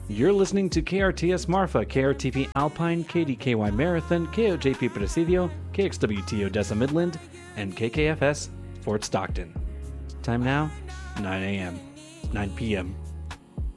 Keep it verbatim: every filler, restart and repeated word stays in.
You're listening to K R T S Marfa, K R T P Alpine, K D K Y Marathon, K O J P Presidio, K X W T Odessa Midland, and K K F S Fort Stockton. Time now, nine a.m., nine p.m.,